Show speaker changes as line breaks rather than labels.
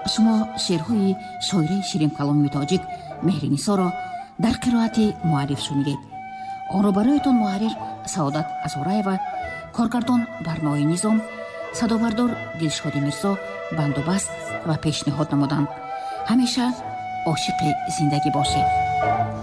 шумо шеърҳои шоираи ширинкаломи тоҷик меҳринисоро дар қироати муаллиф шунидед. онро бароятон муҳаррир саодат азораева, коргардон барнои низом, садобардор дилшоди мирзо бандобаст ва пешниҳод намуданд. ҳамеша ошиқи зиндагӣ бошед.